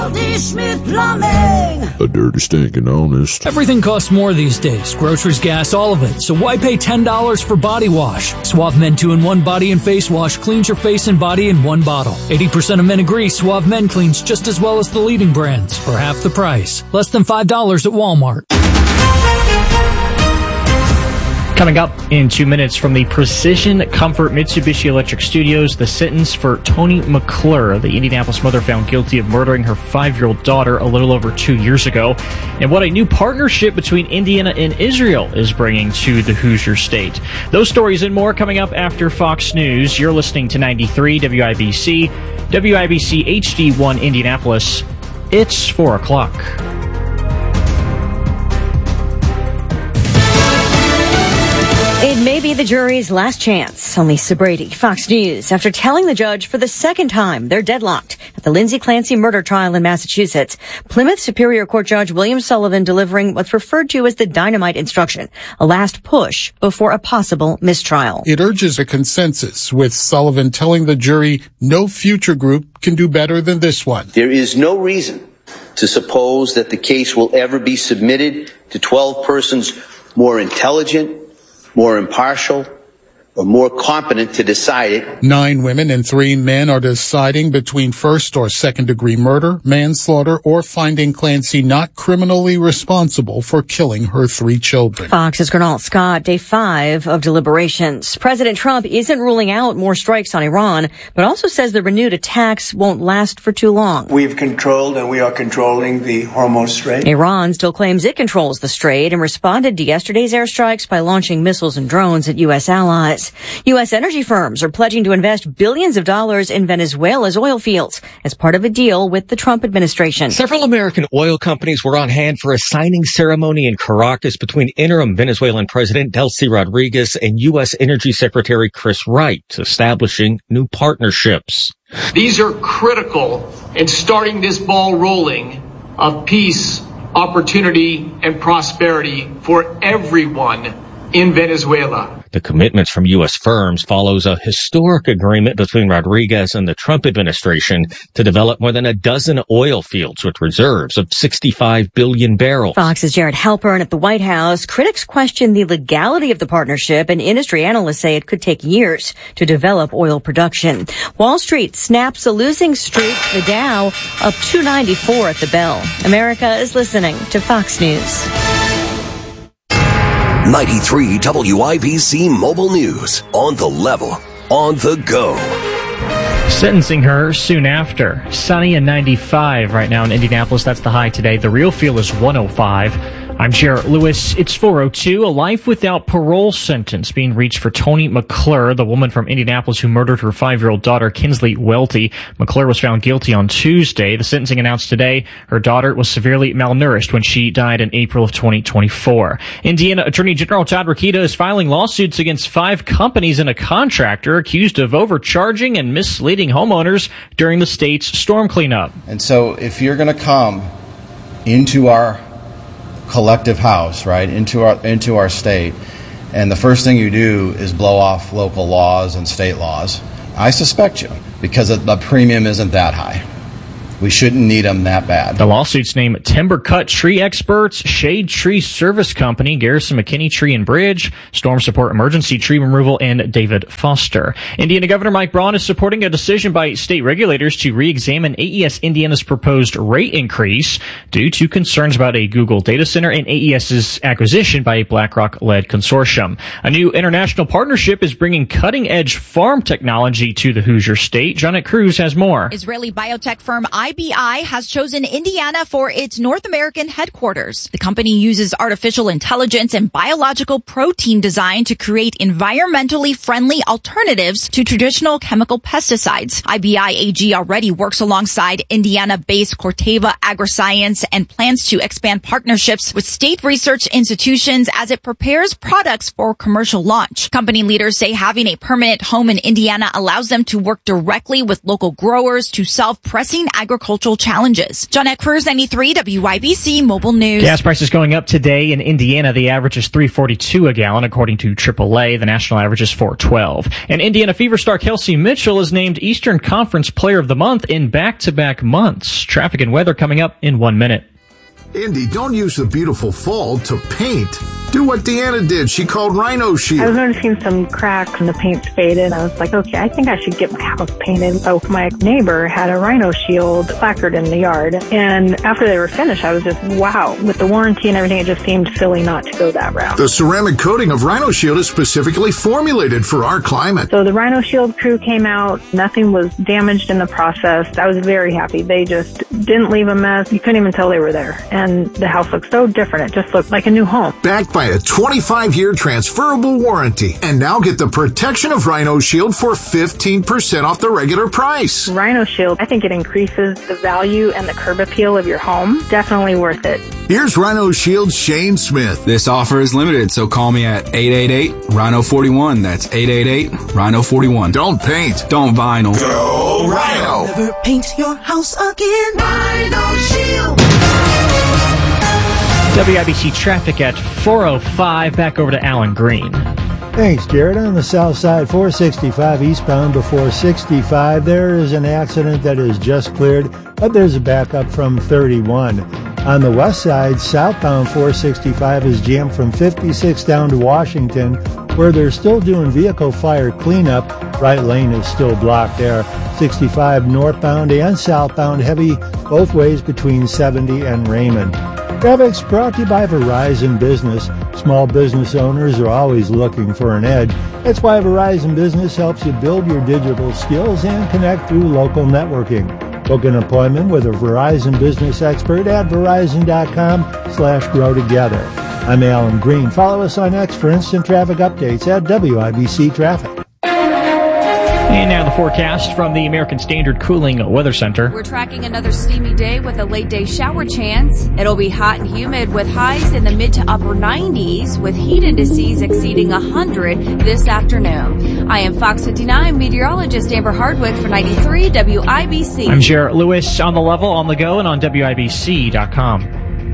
Schmidt Plumbing. A dirty, stinking honest. Everything costs more these days. Groceries, gas, all of it. So why pay $10 for body wash? Suave Men 2-in-1 Body and Face Wash cleans your face and body in one bottle. 80% of men agree Suave Men cleans just as well as the leading brands for half the price. Less than $5 at Walmart. Coming up in 2 minutes from the Precision Comfort Mitsubishi Electric Studios, the sentence for Toni McClure, the Indianapolis mother found guilty of murdering her 5-year-old daughter a little over 2 years ago, and what a new partnership between Indiana and Israel is bringing to the Hoosier State. Those stories and more coming up after Fox News. You're listening to 93 WIBC, WIBC HD1 Indianapolis. It's 4 o'clock. It may be the jury's last chance. On Lisa Brady, Fox News. After telling the judge for the second time they're deadlocked at the Lindsay Clancy murder trial in Massachusetts, Plymouth Superior Court Judge William Sullivan delivering what's referred to as the dynamite instruction, a last push before a possible mistrial. It urges a consensus, with Sullivan telling the jury no future group can do better than this one. There is no reason to suppose that the case will ever be submitted to 12 persons more intelligent, more impartial, or more competent to decide it. 9 women and 3 men are deciding between first or second degree murder, manslaughter, or finding Clancy not criminally responsible for killing her 3 children. Fox's Gernal Scott, day 5 of deliberations. President Trump isn't ruling out more strikes on Iran, but also says the renewed attacks won't last for too long. We've controlled and we are controlling the Hormuz Strait. Iran still claims it controls the strait and responded to yesterday's airstrikes by launching missiles and drones at U.S. allies. U.S. energy firms are pledging to invest billions of dollars in Venezuela's oil fields as part of a deal with the Trump administration. Several American oil companies were on hand for a signing ceremony in Caracas between interim Venezuelan President Delcy Rodriguez and U.S. Energy Secretary Chris Wright, establishing new partnerships. These are critical in starting this ball rolling of peace, opportunity, and prosperity for everyone in Venezuela. The commitments from U.S. firms follows a historic agreement between Rodriguez and the Trump administration to develop more than a dozen oil fields with reserves of 65 billion barrels. Fox's Jared Halpern at the White House. Critics question the legality of the partnership, and industry analysts say it could take years to develop oil production. Wall Street snaps a losing streak. The Dow up 294 at the bell. America is listening to Fox News. 93 WIBC Mobile News. On the level, on the go. Sentencing her soon after. Sunny and 95 right now in Indianapolis. That's the high today. The real feel is 105. I'm Jarrett Lewis. It's 4:02. A life without parole sentence being reached for Toni McClure, the woman from Indianapolis who murdered her 5-year-old daughter, Kinsley Welty. McClure was found guilty on Tuesday. The sentencing announced today. Her daughter was severely malnourished when she died in April of 2024. Indiana Attorney General Todd Rokita is filing lawsuits against 5 companies and a contractor accused of overcharging and misleading homeowners during the state's storm cleanup. And so if you're going to come into our collective house, right, into our state, and the first thing you do is blow off local laws and state laws, I suspect you, because the premium isn't that high. We shouldn't need them that bad. The lawsuits name Timber Cut Tree Experts, Shade Tree Service Company, Garrison McKinney Tree and Bridge, Storm Support Emergency Tree Removal, and David Foster. Indiana Governor Mike Braun is supporting a decision by state regulators to re-examine AES Indiana's proposed rate increase due to concerns about a Google data center and AES's acquisition by a BlackRock-led consortium. A new international partnership is bringing cutting-edge farm technology to the Hoosier State. Janet Cruz has more. Israeli biotech firm IBI has chosen Indiana for its North American headquarters. The company uses artificial intelligence and biological protein design to create environmentally friendly alternatives to traditional chemical pesticides. IBI AG already works alongside Indiana-based Corteva Agriscience and plans to expand partnerships with state research institutions as it prepares products for commercial launch. Company leaders say having a permanent home in Indiana allows them to work directly with local growers to solve pressing agricultural agricultural challenges. John Eckfors, 93 WYBC Mobile News. Gas prices going up today in Indiana. The average is $3.42 a gallon, according to AAA. The national average is $4.12. And Indiana Fever star Kelsey Mitchell is named Eastern Conference Player of the Month in back-to-back months. Traffic and weather coming up in 1 minute. Indy, don't use the beautiful fall to paint. Do what Deanna did. She called Rhino Shield. I was noticing some cracks and the paint's faded. I was like, okay, I think I should get my house painted. So my neighbor had a Rhino Shield placard in the yard. And after they were finished, I was just, wow. With the warranty and everything, it just seemed silly not to go that route. The ceramic coating of Rhino Shield is specifically formulated for our climate. So the Rhino Shield crew came out. Nothing was damaged in the process. I was very happy. They just didn't leave a mess. You couldn't even tell they were there. And the house looked so different. It just looked like a new home. Backed by a 25-year transferable warranty. And now get the protection of Rhino Shield for 15% off the regular price. Rhino Shield, I think it increases the value and the curb appeal of your home. Definitely worth it. Here's Rhino Shield's Shane Smith. This offer is limited, so call me at 888-RHINO-41. That's 888-RHINO-41. Don't paint. Don't vinyl. Go Rhino. Never paint your house again. Rhino Shield. WIBC traffic at 4:05. Back over to Alan Green. Thanks, Jared. On the south side, 465 eastbound before 65, there is an accident that is just cleared, but there's a backup from 31. On the west side, southbound 465 is jammed from 56 down to Washington, where they're still doing vehicle fire cleanup. Right lane is still blocked there. 65 northbound and southbound heavy both ways between 70 and Raymond. Traffic's brought to you by Verizon Business. Small business owners are always looking for an edge. That's why Verizon Business helps you build your digital skills and connect through local networking. Book an appointment with a Verizon Business expert at Verizon.com/grow together. I'm Alan Green. Follow us on X for instant traffic updates at WIBC Traffic. And now the forecast from the American Standard Cooling Weather Center. We're tracking another steamy day with a late day shower chance. It'll be hot and humid with highs in the mid to upper 90s with heat indices exceeding 100 this afternoon. I am Fox 59 meteorologist Amber Hardwick for 93 WIBC. I'm Jarrett Lewis on the level, on the go, and on WIBC.com.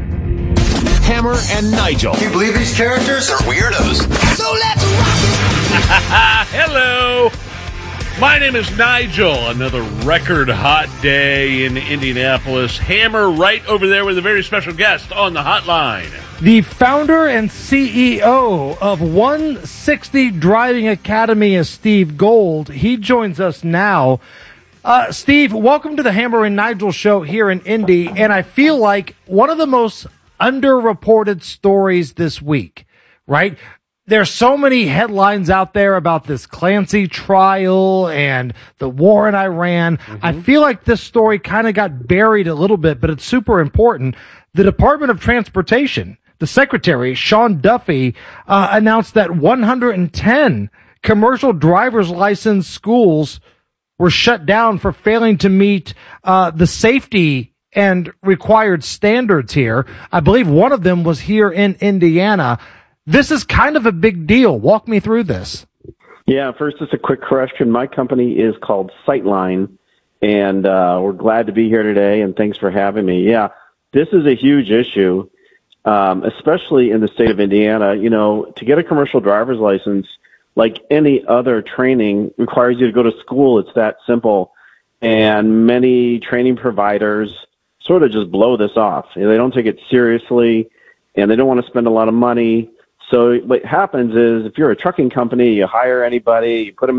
Hammer and Nigel. Can you believe these characters are weirdos? So let's rock it! Hello! My name is Nigel. Another record hot day in Indianapolis. Hammer right over there with a very special guest on the hotline. The founder and CEO of 160 Driving Academy is Steve Gold. He joins us now. Steve, welcome to the Hammer and Nigel show here in Indy. And I feel like one of the most underreported stories this week, right? There's so many headlines out there about this Clancy trial and the war in Iran. Mm-hmm. I feel like this story kind of got buried a little bit, but it's super important. The Department of Transportation, the Secretary, Sean Duffy, announced that 110 commercial driver's license schools were shut down for failing to meet the safety and required standards here. I believe one of them was here in Indiana. This is kind of a big deal. Walk me through this. Yeah, first, just a quick correction. My company is called Sightline, and we're glad to be here today, and thanks for having me. Yeah, this is a huge issue, especially in the state of Indiana. You know, to get a commercial driver's license, like any other training, requires you to go to school. It's that simple. And many training providers sort of just blow this off. They don't take it seriously, and they don't want to spend a lot of money. So what happens is if you're a trucking company, you hire anybody, you put them